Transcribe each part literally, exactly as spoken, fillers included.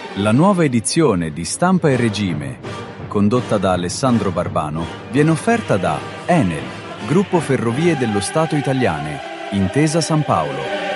La nuova edizione di Stampa e Regime, condotta da Alessandro Barbano, viene offerta da Enel, Gruppo Ferrovie dello Stato Italiane, Intesa San Paolo.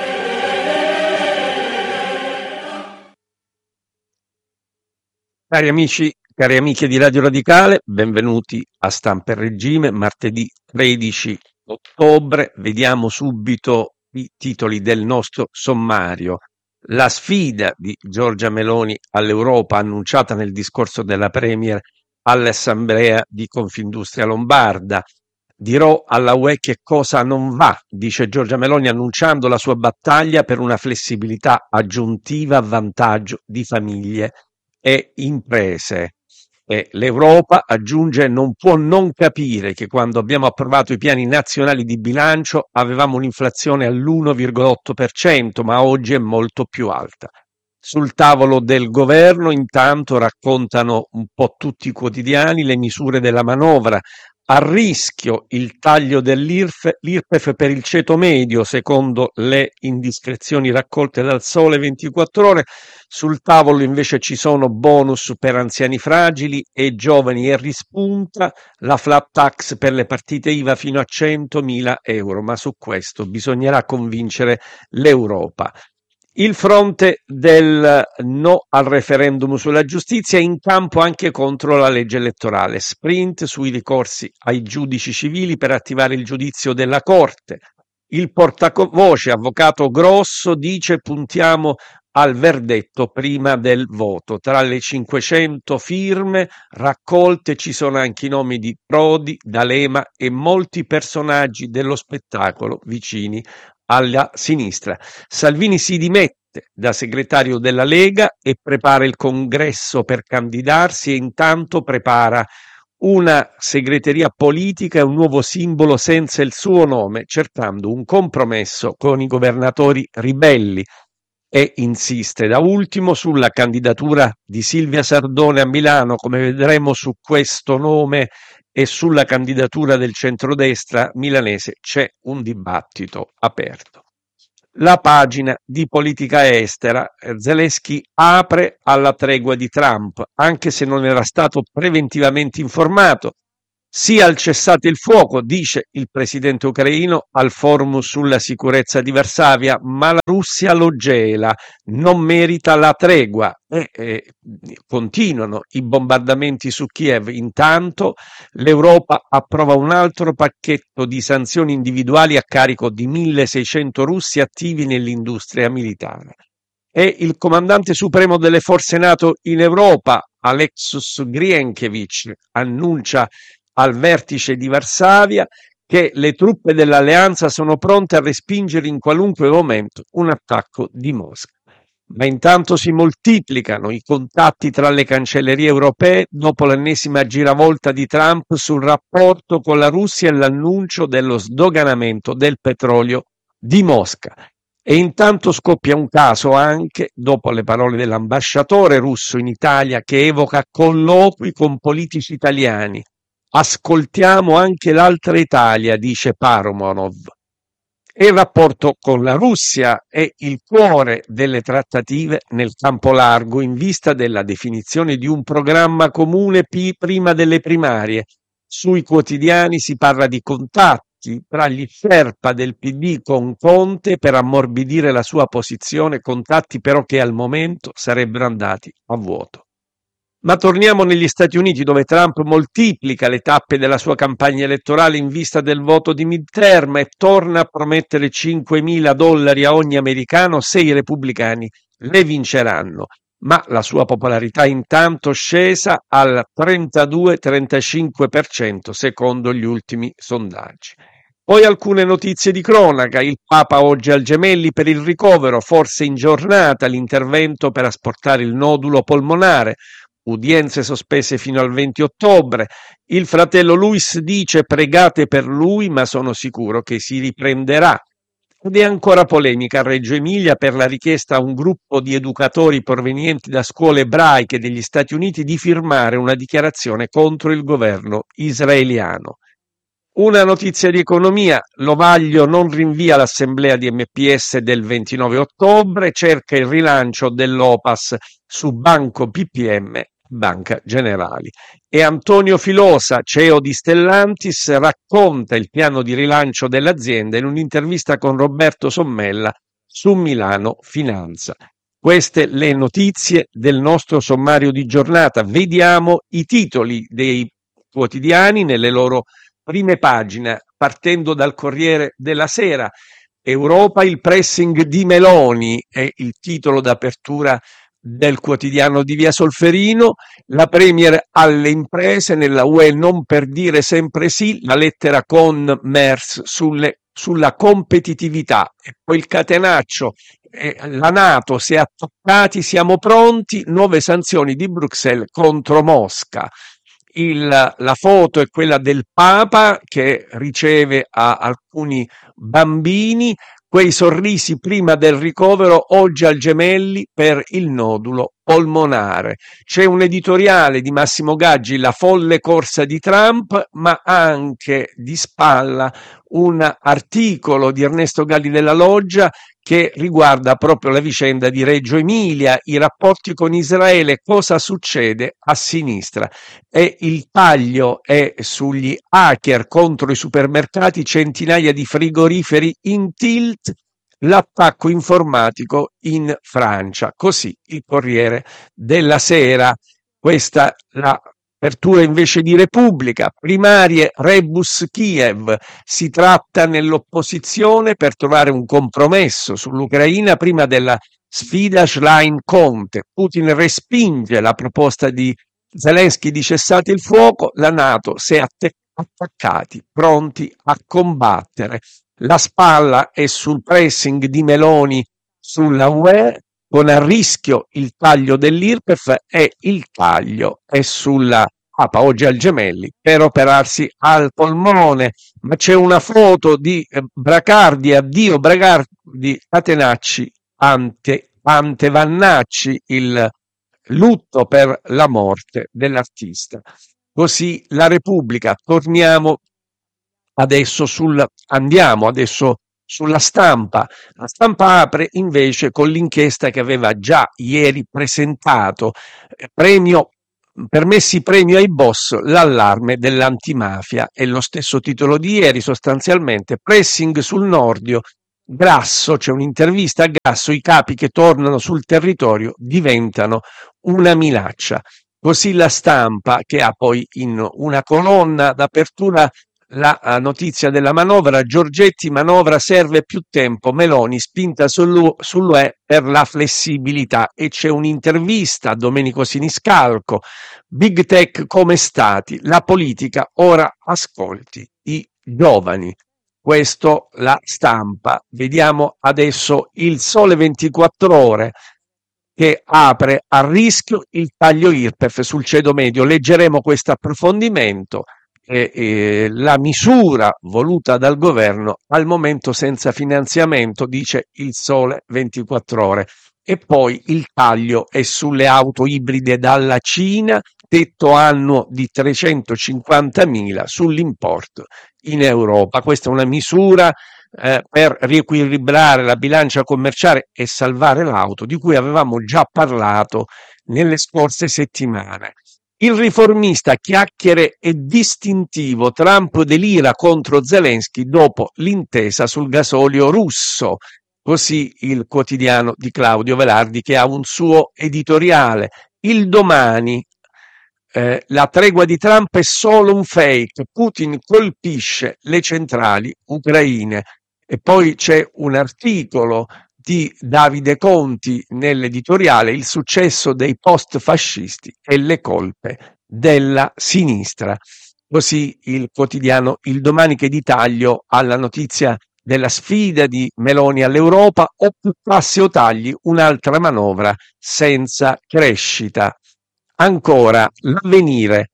Cari amici, cari amiche di Radio Radicale, benvenuti a Stampa e Regime, martedì tredici ottobre. Vediamo subito i titoli del nostro sommario. La sfida di Giorgia Meloni all'Europa annunciata nel discorso della Premier all'Assemblea di Confindustria Lombarda. Dirò alla U E che cosa non va, dice Giorgia Meloni annunciando la sua battaglia per una flessibilità aggiuntiva a vantaggio di famiglie e imprese. E l'Europa, aggiunge, non può non capire che quando abbiamo approvato i piani nazionali di bilancio avevamo un'inflazione all'uno virgola otto per cento, ma oggi è molto più alta. Sul tavolo del governo, intanto, raccontano un po' tutti i quotidiani le misure della manovra. A rischio il taglio dell'I R F, l'I R P E F per il ceto medio, secondo le indiscrezioni raccolte dal Sole ventiquattro Ore. Sul tavolo invece ci sono bonus per anziani fragili e giovani e rispunta la flat tax per le partite I V A fino a centomila euro, ma su questo bisognerà convincere l'Europa. Il fronte del no al referendum sulla giustizia è in campo anche contro la legge elettorale. Sprint sui ricorsi ai giudici civili per attivare il giudizio della Corte. Il portavoce, avvocato Grosso, dice puntiamo al verdetto prima del voto. Tra le cinquecento firme raccolte ci sono anche i nomi di Prodi, D'Alema e molti personaggi dello spettacolo vicini alla sinistra. Salvini si dimette da segretario della Lega e prepara il congresso per candidarsi e intanto prepara una segreteria politica e un nuovo simbolo senza il suo nome, cercando un compromesso con i governatori ribelli. E insiste da ultimo sulla candidatura di Silvia Sardone a Milano. Come vedremo, su questo nome e sulla candidatura del centrodestra milanese c'è un dibattito aperto. La pagina di politica estera. Zelensky apre alla tregua di Trump, anche se non era stato preventivamente informato. Sia al cessate il fuoco, dice il presidente ucraino al forum sulla sicurezza di Varsavia, ma la Russia lo gela, non merita la tregua e eh, continuano i bombardamenti su Kiev. Intanto l'Europa approva un altro pacchetto di sanzioni individuali a carico di milleseicento russi attivi nell'industria militare. E il comandante supremo delle forze NATO in Europa, Alexus Grienkevič, annuncia al vertice di Varsavia che le truppe dell'alleanza sono pronte a respingere in qualunque momento un attacco di Mosca. Ma intanto si moltiplicano i contatti tra le cancellerie europee dopo l'ennesima giravolta di Trump sul rapporto con la Russia e l'annuncio dello sdoganamento del petrolio di Mosca. E intanto scoppia un caso anche dopo le parole dell'ambasciatore russo in Italia che evoca colloqui con politici italiani. Ascoltiamo anche l'altra Italia, dice Paromonov. E il rapporto con la Russia è il cuore delle trattative nel campo largo in vista della definizione di un programma comune p- prima delle primarie. Sui quotidiani si parla di contatti tra gli sherpa del P D con Conte per ammorbidire la sua posizione, contatti però che al momento sarebbero andati a vuoto. Ma torniamo negli Stati Uniti, dove Trump moltiplica le tappe della sua campagna elettorale in vista del voto di midterm e torna a promettere cinquemila dollari a ogni americano se i repubblicani le vinceranno. Ma la sua popolarità intanto scesa al trentadue trentacinque per cento secondo gli ultimi sondaggi. Poi alcune notizie di cronaca. Il Papa oggi al Gemelli per il ricovero, forse in giornata l'intervento per asportare il nodulo polmonare. Udienze sospese fino al venti ottobre. Il fratello Luis dice pregate per lui, ma sono sicuro che si riprenderà. Ed è ancora polemica a Reggio Emilia per la richiesta a un gruppo di educatori provenienti da scuole ebraiche degli Stati Uniti di firmare una dichiarazione contro il governo israeliano. Una notizia di economia: Lovaglio non rinvia l'assemblea di M P S del ventinove ottobre, cerca il rilancio dell'O P A S su Banco B P M, Banca Generali. E Antonio Filosa, C E O di Stellantis, racconta il piano di rilancio dell'azienda in un'intervista con Roberto Sommella su Milano Finanza. Queste le notizie del nostro sommario di giornata. Vediamo i titoli dei quotidiani nelle loro prime pagine, partendo dal Corriere della Sera. Europa, il pressing di Meloni è il titolo d'apertura del quotidiano di Via Solferino. La Premier alle imprese, nella U E non per dire sempre sì, la lettera con Merz sulle, sulla competitività. E poi il catenaccio, eh, la NATO, se attaccati siamo pronti, nuove sanzioni di Bruxelles contro Mosca. Il, la foto è quella del Papa che riceve a alcuni bambini, quei sorrisi prima del ricovero, oggi al Gemelli per il nodulo polmonare. C'è un editoriale di Massimo Gaggi, La folle corsa di Trump, ma anche di spalla un articolo di Ernesto Galli della Loggia che riguarda proprio la vicenda di Reggio Emilia, i rapporti con Israele, cosa succede a sinistra. E il taglio è sugli hacker contro i supermercati, centinaia di frigoriferi in tilt, l'attacco informatico in Francia. Così il Corriere della Sera. Questa la apertura invece di Repubblica. Primarie Rebus Kiev, si tratta nell'opposizione per trovare un compromesso sull'Ucraina prima della sfida Schlein-Conte. Putin respinge la proposta di Zelensky di cessate il fuoco, la NATO si è atte- attaccati, pronti a combattere. La spalla è sul pressing di Meloni sulla U E, con a rischio il taglio dell'I R P E F, e il taglio è sulla Papa, oggi al Gemelli, per operarsi al polmone. Ma c'è una foto di eh, Bracardi, addio Bracardi, Catenacci, ante, ante Vannacci, il lutto per la morte dell'artista. Così la Repubblica. Torniamo adesso sul, andiamo adesso sulla Stampa. La Stampa apre invece con l'inchiesta che aveva già ieri presentato, eh, premio permessi premio ai boss, l'allarme dell'antimafia. È lo stesso titolo di ieri, sostanzialmente pressing sul Nordio. Grasso, c'è un'intervista a Grasso, i capi che tornano sul territorio diventano una minaccia. Così la Stampa, che ha poi in una colonna d'apertura la notizia della manovra: Giorgetti, manovra serve più tempo, Meloni spinta sull'U E per la flessibilità. E c'è un'intervista a Domenico Siniscalco, Big Tech come stati, la politica ora ascolti i giovani. Questo la Stampa. Vediamo adesso il Sole ventiquattro Ore, che apre a rischio il taglio I R P E F sul ceto medio. Leggeremo questo approfondimento. E, e, la misura voluta dal governo al momento senza finanziamento, dice il Sole ventiquattro Ore. E poi il taglio è sulle auto ibride dalla Cina, tetto annuo di trecentocinquantamila sull'import in Europa. Questa è una misura eh, per riequilibrare la bilancia commerciale e salvare l'auto, di cui avevamo già parlato nelle scorse settimane. Il Riformista, chiacchiere e distintivo, Trump delira contro Zelensky dopo l'intesa sul gasolio russo. Così il quotidiano di Claudio Velardi, che ha un suo editoriale. Il Domani, eh, la tregua di Trump è solo un fake, Putin colpisce le centrali ucraine. E poi c'è un articolo di Davide Conti nell'editoriale, il successo dei post fascisti e le colpe della sinistra. Così il quotidiano Il Domani, che di taglio alla notizia della sfida di Meloni all'Europa: o più tasse o tagli, un'altra manovra senza crescita. Ancora L'Avvenire,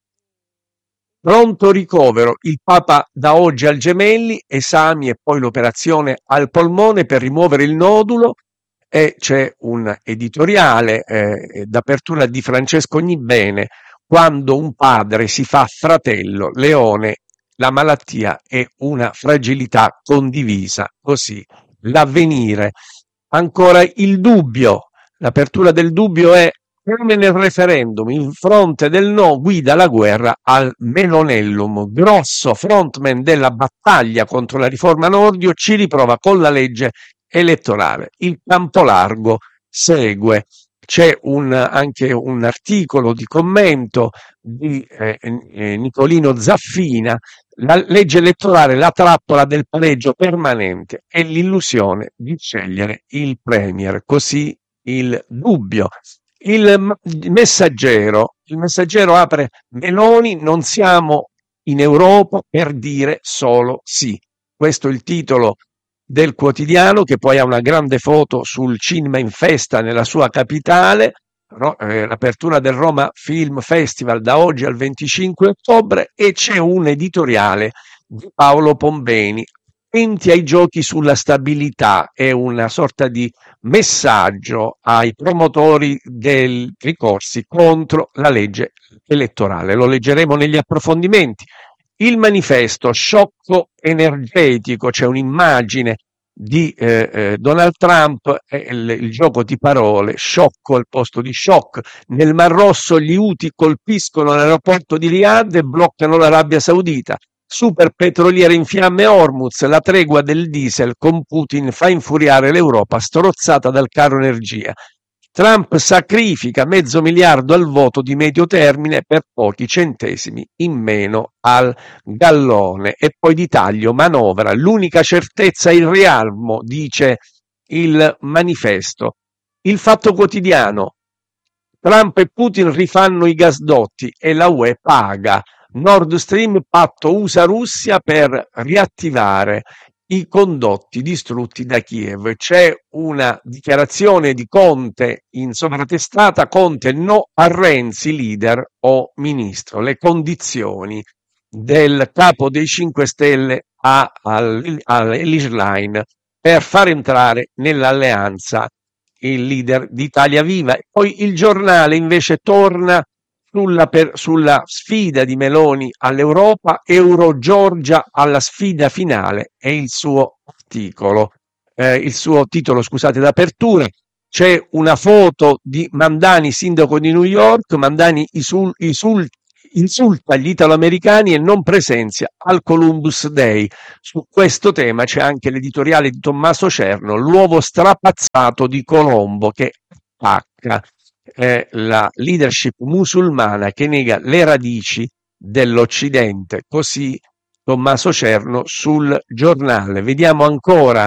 pronto ricovero, il Papa da oggi al Gemelli, esami e poi l'operazione al polmone per rimuovere il nodulo. E c'è un editoriale eh, d'apertura di Francesco Ognibene: quando un padre si fa fratello, Leone la malattia è una fragilità condivisa, così l'avvenire. Ancora il dubbio, l'apertura del dubbio è come nel referendum, in fronte del no guida la guerra al Melonellum, grosso frontman della battaglia contro la riforma Nordio, ci riprova con la legge elettorale. Il campo largo segue. C'è un, anche un articolo di commento di eh, eh, Nicolino Zaffina, la legge elettorale, la trappola del pareggio permanente e l'illusione di scegliere il premier, così il dubbio. Il Messaggero, il Messaggero apre: Meloni, non siamo in Europa per dire solo sì. Questo è il titolo del quotidiano, che poi ha una grande foto sul cinema in festa nella sua capitale, no? eh, l'apertura del Roma Film Festival da oggi al venticinque ottobre, e c'è un editoriale di Paolo Pombeni, attenti ai giochi sulla stabilità, è una sorta di messaggio ai promotori dei ricorsi contro la legge elettorale. Lo leggeremo negli approfondimenti. Il Manifesto, sciocco energetico, c'è un'immagine di eh, eh, Donald Trump, eh, il, il gioco di parole, sciocco al posto di shock. Nel Mar Rosso gli Houthi colpiscono l'aeroporto di Riyadh e bloccano l'Arabia Saudita. Super petroliere in fiamme Hormuz, la tregua del diesel con Putin fa infuriare l'Europa strozzata dal caro energia. Trump sacrifica mezzo miliardo al voto di medio termine per pochi centesimi in meno al gallone. E poi di taglio manovra, l'unica certezza è il riarmo, dice il Manifesto. Il Fatto Quotidiano, Trump e Putin rifanno i gasdotti e la U E paga. Nord Stream, patto U S A-Russia per riattivare i condotti distrutti da Kiev. C'è una dichiarazione di Conte in sovratestata: Conte no a Renzi, leader o ministro. Le condizioni del capo dei cinque Stelle a, al, all'Elish Line per far entrare nell'alleanza il leader di Italia Viva. Poi il Giornale invece torna Sulla, per, sulla sfida di Meloni all'Europa, Euro-Georgia alla sfida finale, è il suo articolo, eh, il suo titolo, scusate, d'apertura. C'è una foto di Mandani, sindaco di New York. Mandani isul, isul, insulta gli italoamericani e non presenzia al Columbus Day. Su questo tema c'è anche l'editoriale di Tommaso Cerno, l'uovo strapazzato di Colombo, che attacca Eh, la leadership musulmana che nega le radici dell'Occidente. Così Tommaso Cerno sul Giornale. Vediamo ancora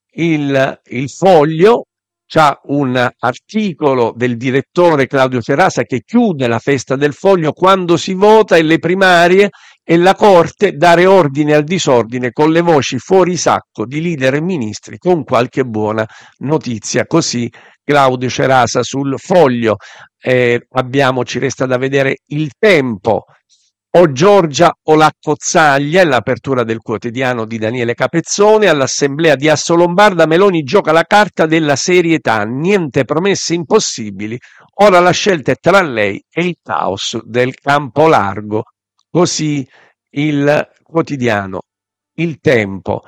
il, il Foglio, c'ha un articolo del direttore Claudio Cerasa che chiude la festa del Foglio: quando si vota e le primarie e la Corte dare ordine al disordine con le voci fuori sacco di leader e ministri con qualche buona notizia. Così Claudio Cerasa sul Foglio. Eh, abbiamo, ci resta da vedere Il Tempo, o Giorgia o la Cozzaglia, è l'apertura del quotidiano di Daniele Capezzone. All'assemblea di Assolombarda Meloni gioca la carta della serietà, niente promesse impossibili, ora la scelta è tra lei e il caos del campo largo. Così il quotidiano Il Tempo.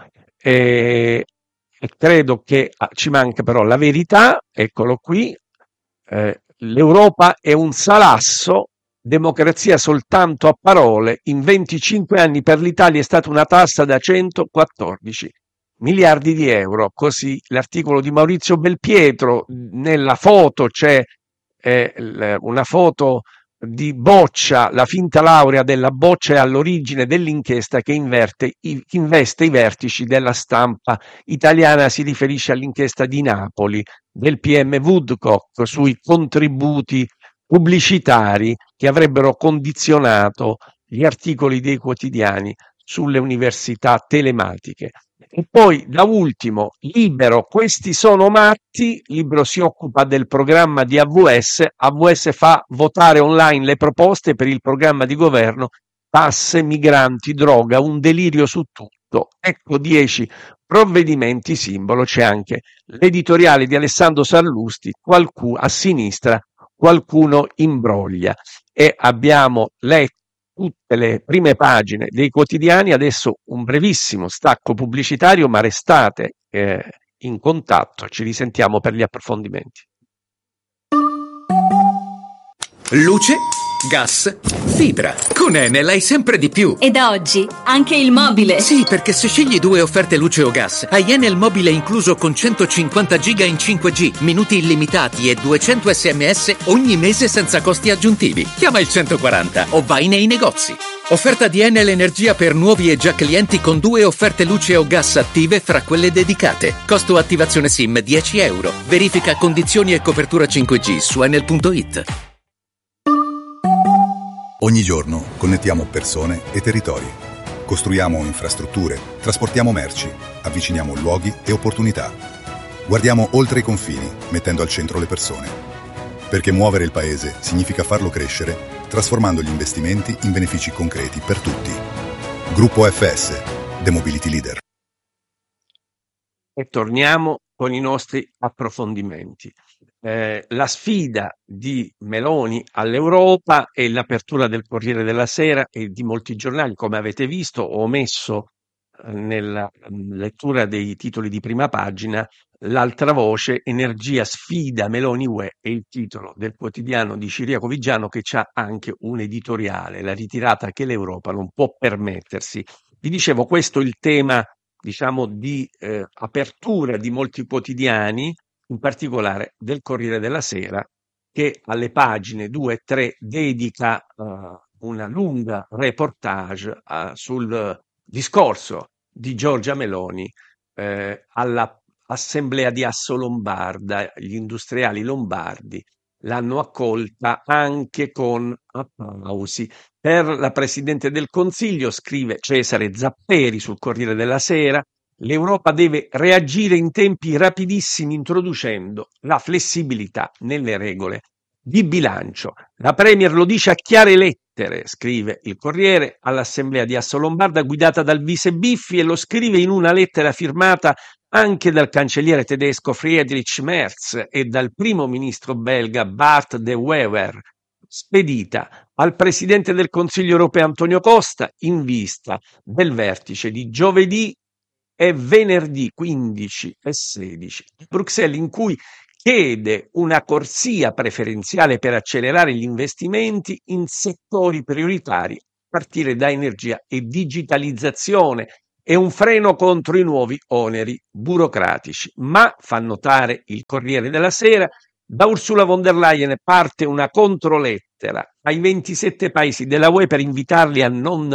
Eh, e credo che ci manca però La Verità, eccolo qui, eh, l'Europa è un salasso, democrazia soltanto a parole, in venticinque anni per l'Italia è stata una tassa da centoquattordici miliardi di euro, così l'articolo di Maurizio Belpietro. Nella foto c'è eh, una foto di Boccia, la finta laurea della Boccia è all'origine dell'inchiesta che inverte, i, investe i vertici della stampa italiana. Si riferisce all'inchiesta di Napoli del P M Woodcock sui contributi pubblicitari che avrebbero condizionato gli articoli dei quotidiani sulle università telematiche. E poi da ultimo Libero, questi sono matti. Libero si occupa del programma di A V S. A V S fa votare online le proposte per il programma di governo, tasse, migranti, droga, un delirio su tutto. Ecco dieci provvedimenti simbolo. C'è anche l'editoriale di Alessandro Sallusti, qualcuno a sinistra, qualcuno imbroglia. E abbiamo letto tutte le prime pagine dei quotidiani. Adesso un brevissimo stacco pubblicitario, ma restate eh, in contatto, ci risentiamo per gli approfondimenti. Luce, gas, fibra. Con Enel hai sempre di più. E da oggi anche il mobile. Sì, perché se scegli due offerte luce o gas, hai Enel mobile incluso con centocinquanta giga in cinque G, minuti illimitati e duecento sms ogni mese senza costi aggiuntivi. Chiama il centoquaranta o vai nei negozi. Offerta di Enel Energia per nuovi e già clienti con due offerte luce o gas attive fra quelle dedicate. Costo attivazione SIM dieci euro. Verifica condizioni e copertura cinque G su enel punto it. Ogni giorno connettiamo persone e territori. Costruiamo infrastrutture, trasportiamo merci, avviciniamo luoghi e opportunità. Guardiamo oltre i confini, mettendo al centro le persone. Perché muovere il paese significa farlo crescere, trasformando gli investimenti in benefici concreti per tutti. Gruppo F S, The Mobility Leader. E torniamo con i nostri approfondimenti. Eh, la sfida di Meloni all'Europa e l'apertura del Corriere della Sera e di molti giornali, come avete visto. Ho messo eh, nella mh, lettura dei titoli di prima pagina l'altra voce: energia sfida Meloni U E, è il titolo del quotidiano di Ciriaco Vigiano, che c'ha anche un editoriale, la ritirata che l'Europa non può permettersi. Vi dicevo, questo è il tema, diciamo, di eh, apertura di molti quotidiani, in particolare del Corriere della Sera, che alle pagine due e tre dedica uh, una lunga reportage uh, sul discorso di Giorgia Meloni eh, all'assemblea di Assolombarda. Gli industriali lombardi l'hanno accolta anche con applausi. Per la Presidente del Consiglio, scrive Cesare Zapperi sul Corriere della Sera, l'Europa deve reagire in tempi rapidissimi introducendo la flessibilità nelle regole di bilancio. La Premier lo dice a chiare lettere, scrive il Corriere, all'assemblea di Assolombarda guidata dal vice Biffi, e lo scrive in una lettera firmata anche dal cancelliere tedesco Friedrich Merz e dal primo ministro belga Bart de Wever, spedita al Presidente del Consiglio europeo Antonio Costa in vista del vertice di giovedì e venerdì quindici e sedici a Bruxelles, in cui chiede una corsia preferenziale per accelerare gli investimenti in settori prioritari, a partire da energia e digitalizzazione, e un freno contro i nuovi oneri burocratici. Ma, fa notare il Corriere della Sera, da Ursula von der Leyen parte una controlettera ai ventisette paesi della U E per invitarli a non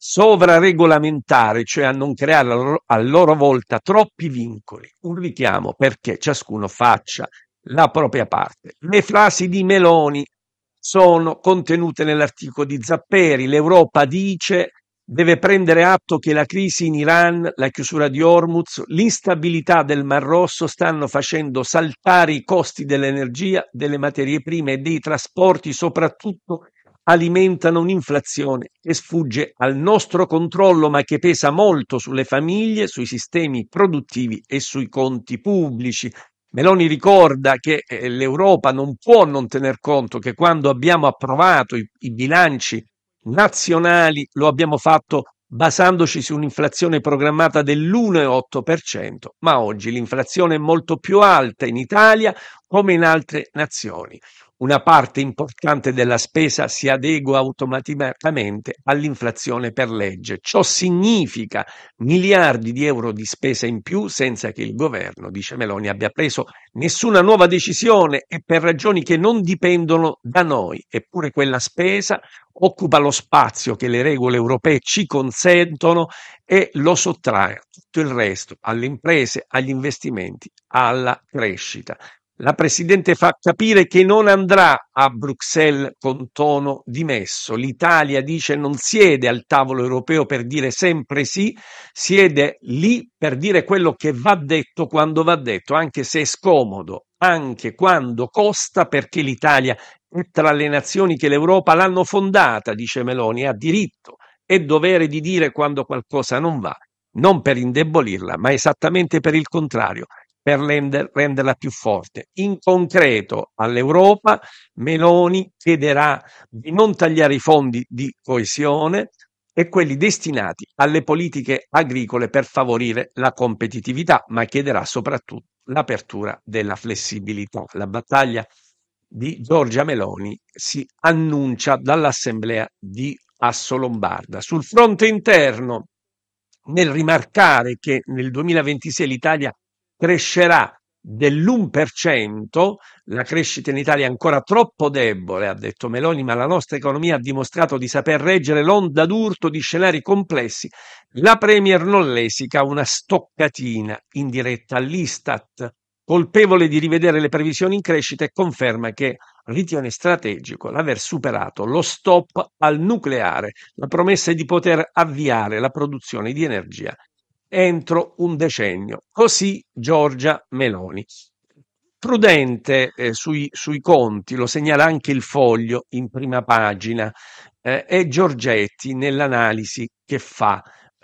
sovraregolamentare, cioè a non creare a loro, a loro volta troppi vincoli. Un richiamo perché ciascuno faccia la propria parte. Le frasi di Meloni sono contenute nell'articolo di Zapperi. L'Europa dice: deve prendere atto che la crisi in Iran, la chiusura di Hormuz, l'instabilità del Mar Rosso stanno facendo saltare i costi dell'energia, delle materie prime e dei trasporti, soprattutto alimentano un'inflazione che sfugge al nostro controllo, ma che pesa molto sulle famiglie, sui sistemi produttivi e sui conti pubblici. Meloni ricorda che eh, l'Europa non può non tener conto che quando abbiamo approvato i, i bilanci nazionali lo abbiamo fatto basandoci su un'inflazione programmata dell'uno virgola otto per cento, ma oggi l'inflazione è molto più alta in Italia come in altre nazioni. Una parte importante della spesa si adegua automaticamente all'inflazione per legge. Ciò significa miliardi di euro di spesa in più senza che il governo, dice Meloni, abbia preso nessuna nuova decisione e per ragioni che non dipendono da noi. Eppure quella spesa occupa lo spazio che le regole europee ci consentono e lo sottrae tutto il resto alle imprese, agli investimenti, alla crescita. La Presidente fa capire che non andrà a Bruxelles con tono dimesso. L'Italia, dice, non siede al tavolo europeo per dire sempre sì, siede lì per dire quello che va detto quando va detto, anche se è scomodo, anche quando costa, perché l'Italia è tra le nazioni che l'Europa l'hanno fondata, dice Meloni, e ha diritto e dovere di dire quando qualcosa non va, non per indebolirla, ma esattamente per il contrario. per render, renderla più forte. In concreto all'Europa Meloni chiederà di non tagliare i fondi di coesione e quelli destinati alle politiche agricole per favorire la competitività, ma chiederà soprattutto l'apertura della flessibilità. La battaglia di Giorgia Meloni si annuncia dall'Assemblea di Assolombarda. Sul fronte interno, nel rimarcare che nel duemilaventisei l'Italia crescerà dell'uno per cento, la crescita in Italia è ancora troppo debole, ha detto Meloni, ma la nostra economia ha dimostrato di saper reggere l'onda d'urto di scenari complessi. La Premier non lesica una stoccatina in diretta all'Istat, colpevole di rivedere le previsioni in crescita, e conferma che ritiene strategico l'aver superato lo stop al nucleare. La promessa è di poter avviare la produzione di energia entro un decennio. Così Giorgia Meloni. Prudente eh, sui, sui conti, lo segnala anche il Foglio in prima pagina, eh, e Giorgetti nell'analisi che fa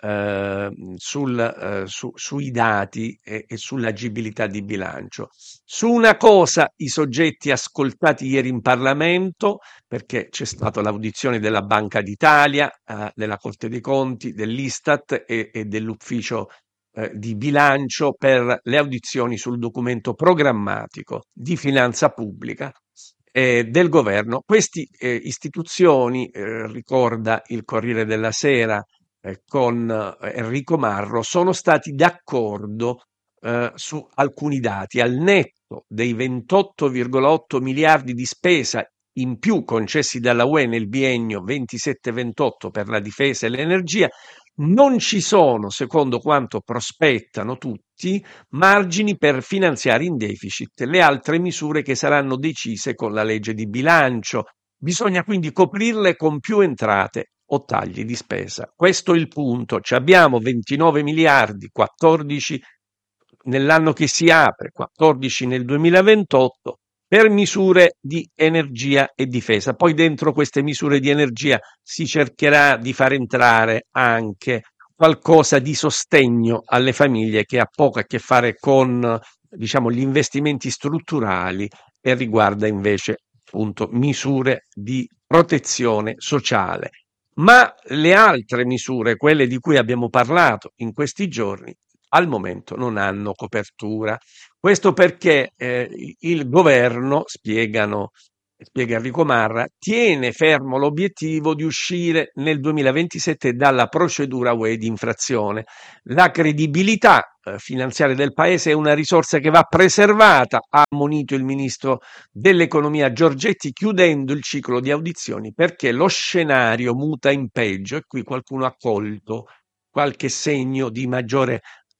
eh, sul, eh, su, sui dati e, e sull'agibilità di bilancio. Su una cosa i soggetti ascoltati ieri in Parlamento, perché c'è stata l'audizione della Banca d'Italia, eh, della Corte dei Conti, dell'Istat e, e dell'Ufficio eh, di bilancio per le audizioni sul documento programmatico di finanza pubblica eh, del governo. Queste eh, istituzioni, eh, ricorda il Corriere della Sera eh, con eh, Enrico Marro, sono stati d'accordo eh, su alcuni dati. Al netto dei ventotto virgola otto miliardi di spesa in più concessi dalla U E nel biennio ventisette ventotto per la difesa e l'energia, non ci sono, secondo quanto prospettano tutti, margini per finanziare in deficit le altre misure che saranno decise con la legge di bilancio. Bisogna quindi coprirle con più entrate o tagli di spesa. Questo è il punto. Ci abbiamo ventinove miliardi, quattordici nell'anno che si apre, quattordici nel duemilaventotto, per misure di energia e difesa. Poi dentro queste misure di energia si cercherà di far entrare anche qualcosa di sostegno alle famiglie che ha poco a che fare con, diciamo, gli investimenti strutturali e riguarda invece appunto misure di protezione sociale. Ma le altre misure, quelle di cui abbiamo parlato in questi giorni, al momento non hanno copertura. Questo perché eh, il governo, spiegano, spiega Enrico Marra, tiene fermo l'obiettivo di uscire nel duemilaventisette dalla procedura U E di infrazione. La credibilità eh, finanziaria del Paese è una risorsa che va preservata, ha ammonito il ministro dell'economia Giorgetti, chiudendo il ciclo di audizioni, perché lo scenario muta in peggio, e qui qualcuno ha colto qualche segno di maggiore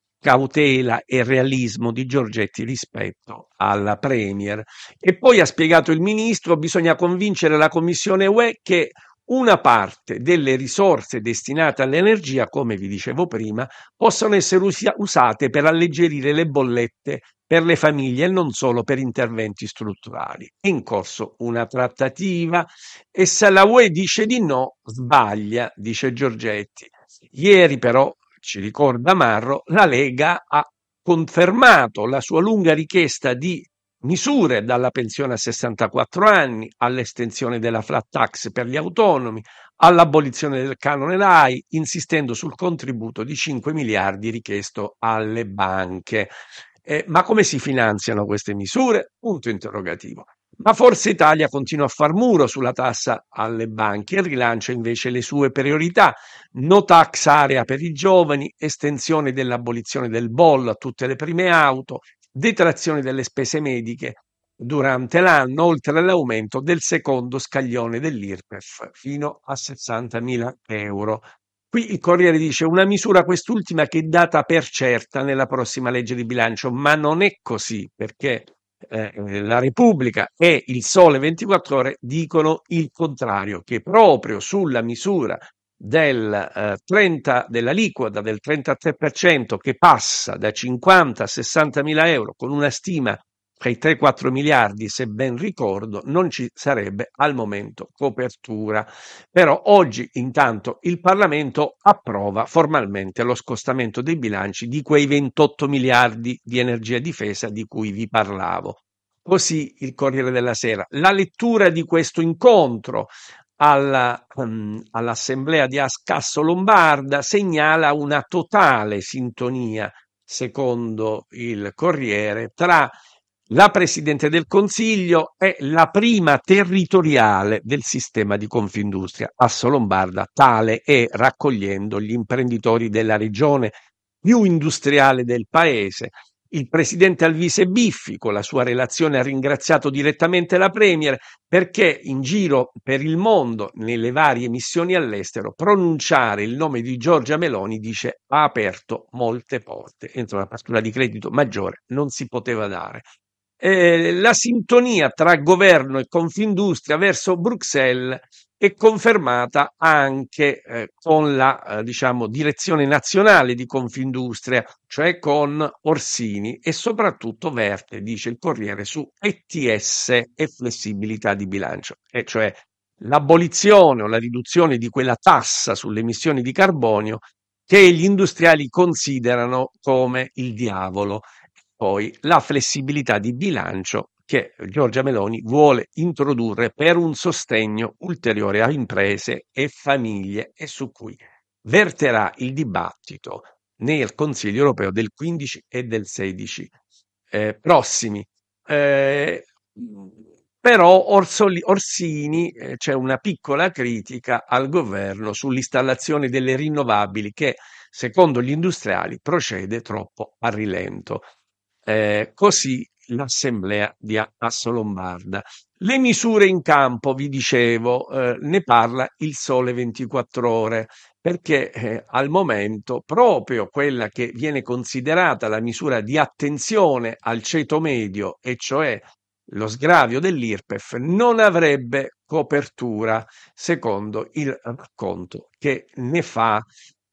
cautela e realismo di Giorgetti rispetto alla Premier. E poi ha spiegato il ministro: bisogna convincere la Commissione U E che una parte delle risorse destinate all'energia, come vi dicevo prima, possono essere usia- usate per alleggerire le bollette per le famiglie e non solo per interventi strutturali. È in corso una trattativa e se la U E dice di no, sbaglia, dice Giorgetti. Ieri però, ci ricorda Marro, la Lega ha confermato la sua lunga richiesta di misure, dalla pensione a sessantaquattro anni, all'estensione della flat tax per gli autonomi, all'abolizione del canone R A I, insistendo sul contributo di cinque miliardi richiesto alle banche. Eh, ma come si finanziano queste misure? Punto interrogativo. Ma Forza Italia continua a far muro sulla tassa alle banche e rilancia invece le sue priorità: no tax area per i giovani, estensione dell'abolizione del bollo a tutte le prime auto, detrazione delle spese mediche durante l'anno, oltre all'aumento del secondo scaglione dell'I R P E F fino a sessantamila euro. Qui il Corriere dice: una misura quest'ultima che è data per certa nella prossima legge di bilancio, ma non è così, perché eh, la Repubblica e il Sole ventiquattro Ore dicono il contrario, che proprio sulla misura del eh, trenta dell'aliquota del trentatré per cento che passa da cinquanta a sessantamila euro con una stima quei tre quattro miliardi, se ben ricordo, non ci sarebbe al momento copertura. Però oggi intanto il Parlamento approva formalmente lo scostamento dei bilanci di quei ventotto miliardi di energia e difesa di cui vi parlavo. Così il Corriere della Sera. La lettura di questo incontro alla, um, all'assemblea di Ascasso Lombarda segnala una totale sintonia, secondo il Corriere, tra la Presidente del Consiglio e la prima territoriale del sistema di Confindustria, Asso Lombarda, tale è, raccogliendo gli imprenditori della regione più industriale del paese. Il presidente Alvise Biffi, con la sua relazione, ha ringraziato direttamente la Premier perché in giro per il mondo, nelle varie missioni all'estero, pronunciare il nome di Giorgia Meloni, dice, ha aperto molte porte. Entro una fattura di credito maggiore non si poteva dare. Eh, la sintonia tra governo e Confindustria verso Bruxelles è confermata anche eh, con la eh, diciamo, direzione nazionale di Confindustria, cioè con Orsini, e soprattutto verte, dice il Corriere, su E T S e flessibilità di bilancio, e cioè l'abolizione o la riduzione di quella tassa sulle emissioni di carbonio che gli industriali considerano come il diavolo. Poi la flessibilità di bilancio che Giorgia Meloni vuole introdurre per un sostegno ulteriore a imprese e famiglie e su cui verterà il dibattito nel Consiglio europeo del quindici e del sedici eh, prossimi. Eh, però Orsoli, Orsini eh, c'è una piccola critica al governo sull'installazione delle rinnovabili che, secondo gli industriali, procede troppo a rilento. Eh, così l'assemblea di Asso Lombarda. Le misure in campo, vi dicevo, eh, ne parla il Sole ventiquattro Ore, perché eh, al momento proprio quella che viene considerata la misura di attenzione al ceto medio, e cioè lo sgravio dell'I R P E F, non avrebbe copertura, secondo il racconto che ne fa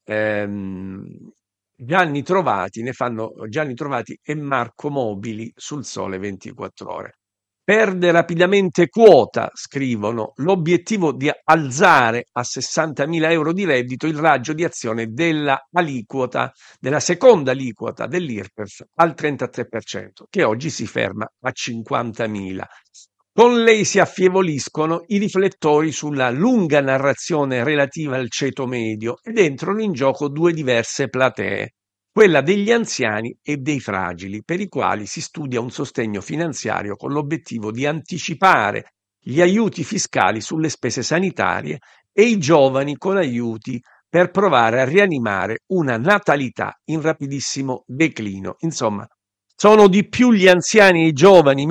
ehm, Gianni Trovati, ne fanno Gianni Trovati e Marco Mobili sul Sole ventiquattro Ore. Perde rapidamente quota, scrivono, l'obiettivo di alzare a sessantamila euro di reddito il raggio di azione della aliquota, della seconda aliquota dell'I R P E F al trentatré per cento, che oggi si ferma a cinquantamila. Con lei si affievoliscono i riflettori sulla lunga narrazione relativa al ceto medio ed entrano in gioco due diverse platee, quella degli anziani e dei fragili, per i quali si studia un sostegno finanziario con l'obiettivo di anticipare gli aiuti fiscali sulle spese sanitarie, e i giovani con aiuti per provare a rianimare una natalità in rapidissimo declino. Insomma, sono di più gli anziani e i giovani